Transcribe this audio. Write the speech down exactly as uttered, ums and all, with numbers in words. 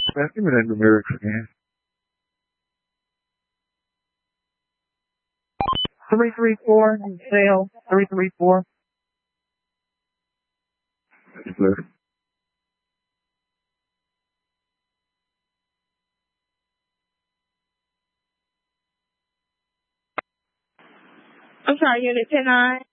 Man, give me that numerics again. Three three four, sale, three three four. Yes, sir. I'm sorry, unit ten nine.